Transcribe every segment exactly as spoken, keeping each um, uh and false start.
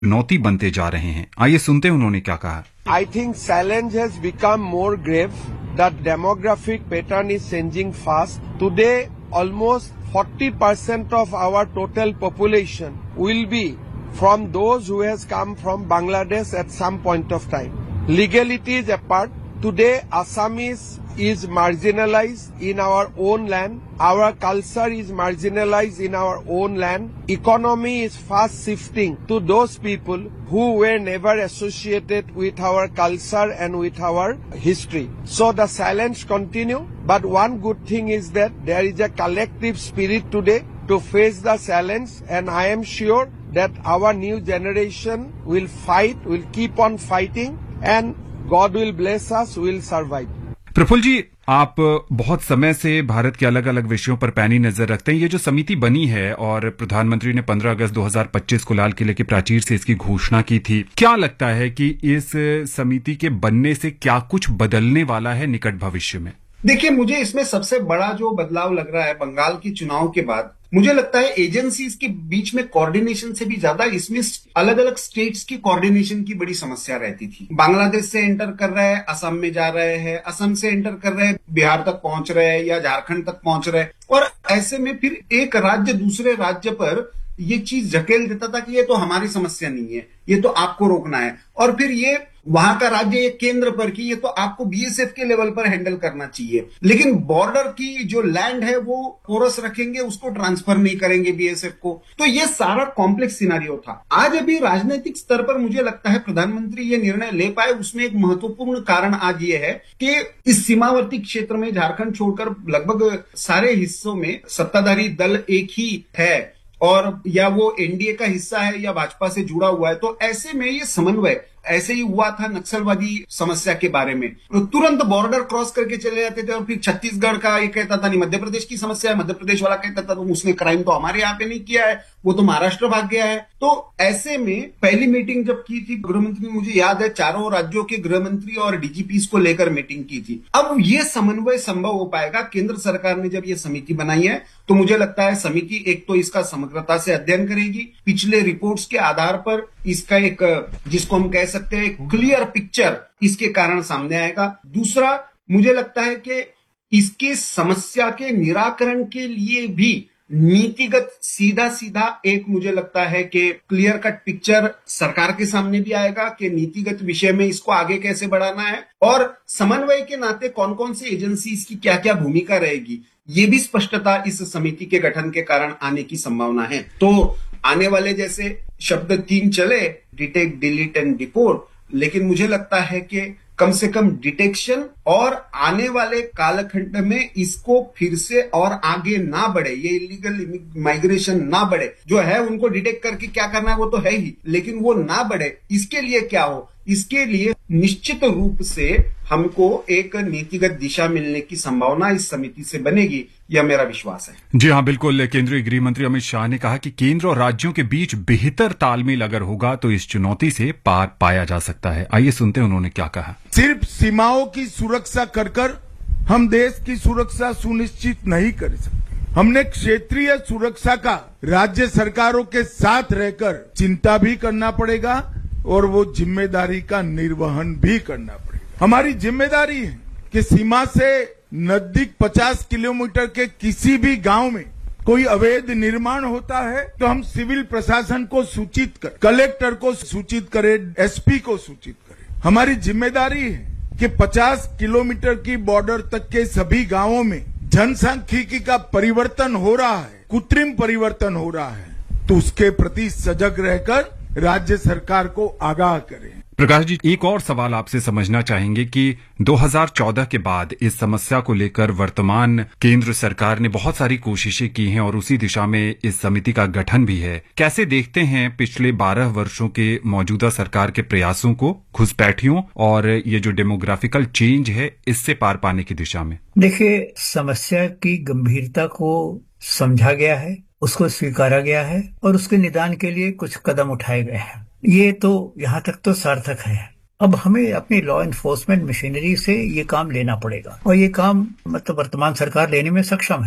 चुनौती बनते जा रहे हैं। आइए सुनते हैं उन्होंने क्या कहा। I think challenge has become more grave. The demographic pattern is changing fast. Today, almost forty percent of our total population will be from those who has come from Bangladesh at some point of time. Legalities apart, today Assamese is marginalized in our own land. Our culture is marginalized in our own land. Economy is fast shifting to those people who were never associated with our culture and with our history. So the challenge continue. But one good thing is that there is a collective spirit today to face the challenge, and I am sure that our new generation will fight, will keep on fighting, and God will bless us, we will survive. Praful जी, आप बहुत समय से भारत के अलग अलग विषयों पर पैनी नजर रखते हैं। ये जो समिति बनी है और प्रधानमंत्री ने पंद्रह अगस्त दो हज़ार पच्चीस को लाल किले की प्राचीर से इसकी घोषणा की थी, क्या लगता है कि इस समिति के बनने से क्या कुछ बदलने वाला है निकट भविष्य में? देखिए, मुझे इसमें सबसे बड़ा जो बदलाव लग रहा है बंगाल के चुनाव के बाद, मुझे लगता है एजेंसीज के बीच में कोऑर्डिनेशन से भी ज्यादा इसमें अलग अलग स्टेट्स की कोऑर्डिनेशन की बड़ी समस्या रहती थी। बांग्लादेश से एंटर कर रहे हैं, असम में जा रहे हैं, असम से एंटर कर रहे हैं, बिहार तक पहुंच रहे हैं या झारखंड तक पहुंच रहे हैं, और ऐसे में फिर एक राज्य दूसरे राज्य पर ये चीज झकेल देता था कि ये तो हमारी समस्या नहीं है, ये तो आपको रोकना है, और फिर ये वहां का राज्य एक केंद्र पर की ये तो आपको बीएसएफ के लेवल पर हैंडल करना चाहिए। लेकिन बॉर्डर की जो लैंड है वो पोरस रखेंगे, उसको ट्रांसफर नहीं करेंगे बीएसएफ को। तो ये सारा कॉम्प्लेक्स सिनारियो था। आज अभी राजनीतिक स्तर पर मुझे लगता है प्रधानमंत्री ये निर्णय ले पाए, उसमें एक महत्वपूर्ण कारण आज ये है कि इस सीमावर्ती क्षेत्र में झारखंड छोड़कर लगभग सारे हिस्सों में सत्ताधारी दल एक ही है, और या वो एनडीए का हिस्सा है या भाजपा से जुड़ा हुआ है। तो ऐसे में ये समन्वय ऐसे ही हुआ था नक्सलवादी समस्या के बारे में, तो तुरंत बॉर्डर क्रॉस करके चले जाते थे, और फिर छत्तीसगढ़ का ये कहता था नहीं मध्य प्रदेश की समस्या है, मध्य प्रदेश वाला कहता था तो उसने क्राइम तो हमारे यहाँ पे नहीं किया है, वो तो महाराष्ट्र भाग गया है। तो ऐसे में पहली मीटिंग जब की थी गृहमंत्री, मुझे याद है चारों राज्यों के गृहमंत्री और डीजीपीस को लेकर मीटिंग की थी। अब ये समन्वय संभव हो पाएगा केंद्र सरकार ने जब ये समिति बनाई है, तो मुझे लगता है समिति एक तो इसका समग्रता से अध्ययन करेगी, पिछले रिपोर्ट्स के आधार पर इसका एक जिसको हम कह सकते हैं क्लियर पिक्चर इसके कारण सामने आएगा। दूसरा, मुझे लगता है कि इसके समस्या के निराकरण के लिए भी नीतिगत सीधा सीधा एक मुझे लगता है कि क्लियर कट पिक्चर सरकार के सामने भी आएगा कि नीतिगत विषय में इसको आगे कैसे बढ़ाना है, और समन्वय के नाते कौन कौन सी एजेंसीज की क्या क्या भूमिका रहेगी, ये भी स्पष्टता इस समिति के गठन के कारण आने की संभावना है। तो आने वाले जैसे शब्द तीन चले, डिटेक्ट, डिलीट एंड डिपोर्ट, लेकिन मुझे लगता है कि कम से कम डिटेक्शन और आने वाले कालखंड में इसको फिर से और आगे ना बढ़े, ये इलीगल माइग्रेशन ना बढ़े, जो है उनको डिटेक्ट करके क्या करना है वो तो है ही, लेकिन वो ना बढ़े, इसके लिए क्या हो, इसके लिए निश्चित रूप से हमको एक नीतिगत दिशा मिलने की संभावना इस समिति से बनेगी, यह मेरा विश्वास है। जी हाँ, बिल्कुल। केंद्रीय गृह मंत्री अमित शाह ने कहा कि केंद्र और राज्यों के बीच बेहतर तालमेल अगर होगा तो इस चुनौती से पार पाया जा सकता है। आइए सुनते हैं उन्होंने क्या कहा। सिर्फ सीमाओं की सुरक्षा कर कर हम देश की सुरक्षा सुनिश्चित नहीं कर सकते। हमने क्षेत्रीय सुरक्षा का राज्य सरकारों के साथ रहकर चिंता भी करना पड़ेगा और वो जिम्मेदारी का निर्वहन भी करना पड़ेगा। हमारी जिम्मेदारी है कि सीमा से नजदीक पचास किलोमीटर के किसी भी गांव में कोई अवैध निर्माण होता है तो हम सिविल प्रशासन को सूचित करें, कलेक्टर को सूचित करें, एसपी को सूचित करें। हमारी जिम्मेदारी है कि पचास किलोमीटर की बॉर्डर तक के सभी गांवों में जनसांख्यिकी का परिवर्तन हो रहा है, कृत्रिम परिवर्तन हो रहा है, तो उसके प्रति सजग रहकर राज्य सरकार को आगाह करें। प्रकाश जी, एक और सवाल आपसे समझना चाहेंगे कि दो हज़ार चौदह के बाद इस समस्या को लेकर वर्तमान केंद्र सरकार ने बहुत सारी कोशिशें की हैं और उसी दिशा में इस समिति का गठन भी है। कैसे देखते हैं पिछले बारह वर्षों के मौजूदा सरकार के प्रयासों को घुसपैठियों और ये जो डेमोग्राफिकल चेंज है इससे पार पाने की दिशा में? देखिए, समस्या की गंभीरता को समझा गया है, उसको स्वीकारा गया है और उसके निदान के लिए कुछ कदम उठाए गए हैं। ये तो यहाँ तक तो सार्थक है। अब हमें अपनी लॉ एनफोर्समेंट मशीनरी से ये काम लेना पड़ेगा और ये काम मतलब वर्तमान सरकार लेने में सक्षम है।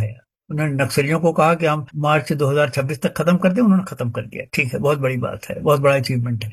उन्होंने नक्सलियों को कहा कि हम मार्च दो हज़ार छब्बीस तक खत्म कर दें, उन्होंने खत्म कर दिया। ठीक है, बहुत बड़ी बात है, बहुत बड़ा अचीवमेंट है।